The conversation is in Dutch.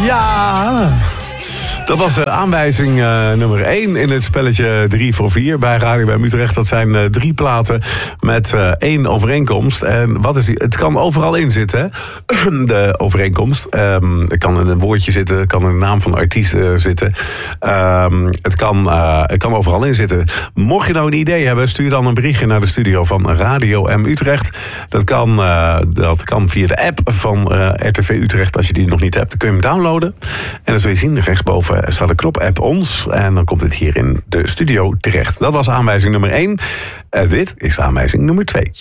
Ja, dat was aanwijzing nummer 1 in het spelletje 3 voor 4 bij Radio M Utrecht. Dat zijn 3 platen met 1 overeenkomst. En wat is die? Het kan overal in zitten, hè? De overeenkomst. Het kan in een woordje zitten, het kan in de naam van de artiest zitten. Het kan overal in zitten. Mocht je nou een idee hebben, stuur dan een berichtje naar de studio van Radio M Utrecht. Dat kan via de app van RTV Utrecht. Als je die nog niet hebt, dan kun je hem downloaden. En dan zul je zien, rechtsboven staat de knop app ons. En dan komt het hier in de studio terecht. Dat was aanwijzing nummer 1. Dit is aanwijzing nummer 2.